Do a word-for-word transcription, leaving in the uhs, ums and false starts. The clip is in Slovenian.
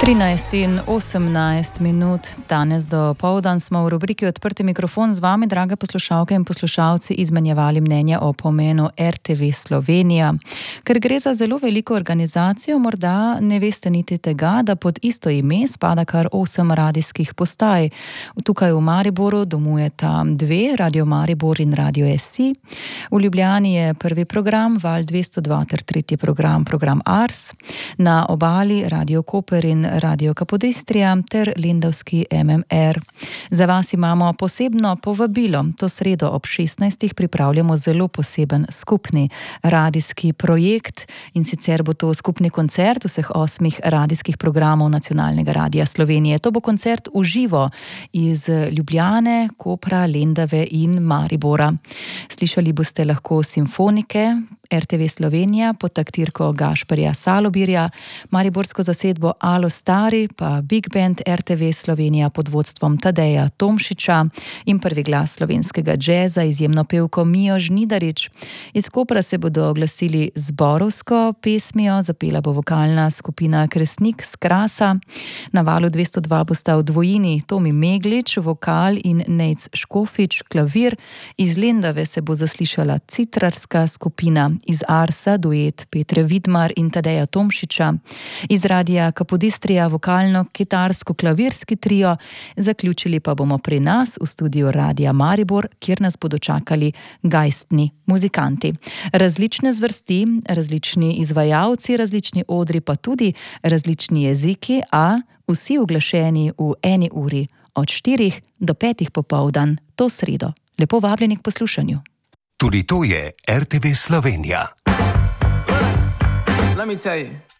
trinajst in osemnajst minut danes do poldan smo v rubriki Odprti mikrofon z vami, drage poslušalke in poslušalci, izmenjevali mnenja o pomenu R T V Slovenija. Ker gre za zelo veliko organizacijo, morda ne veste niti tega, da pod isto ime spada kar osem radijskih postaj. Tukaj v Mariboru domujeta dve, Radio Maribor in Radio S I. V Ljubljani je prvi program, Val dvesto dva, ter tretji program, program Ars. Na obali Radio Koper in Radio Capodistria ter lendavski M M R. Za vas imamo posebno povabilo. To sredo ob šestnajstih pripravljamo zelo poseben skupni radijski projekt, in sicer bo to skupni koncert vseh osmih radijskih programov Nacionalnega radija Slovenije. To bo koncert v živo iz Ljubljane, Kopra, Lendave in Maribora. Slišali boste lahko simfonike R T V Slovenija pod taktirko Gašperja Salobirja, mariborsko zasedbo Alo Stari, pa Big Band R T V Slovenija pod vodstvom Tadeja Tomšiča in prvi glas slovenskega džeza, izjemno pevko Mijo Žnidarič. Iz Kopra se bodo oglasili z zborovsko pesmijo, zapela bo vokalna skupina Kresnik z Krasa. Na Valu dvesto dva bosta v dvojini Tomi Meglič, vokal, in Nejc Škofič, klavir. Iz Lendave se bo zaslišala citrarska skupina, iz Arsa duet Petre Vidmar in Tadeja Tomšiča, iz Radia Capodistrija vokalno-kitarsko-klavirski trio, zaključili pa bomo pri nas v studiu Radia Maribor, kjer nas bodo čakali gajstni muzikanti. Različne zvrsti, različni izvajalci, različni odri, pa tudi različni jeziki, a vsi uglašeni v eni uri od štirih do petih popoldan to sredo. Lepo vabljeni k poslušanju. Tudi to je R T V Slovenija. Let me tell you.